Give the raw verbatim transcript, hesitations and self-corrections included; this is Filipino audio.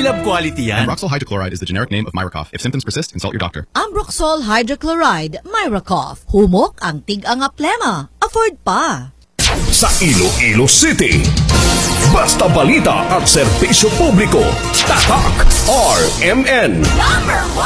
lab quality yan. Ambroxol hydrochloride is the generic name of Myracough. If symptoms persist, consult your doctor. Ambroxol hydrochloride, Myracough. Humok ang tig-anga plema. Afford pa. Sa Iloilo City, basta balita at serbisyo publiko. Tatak R M N. Number one.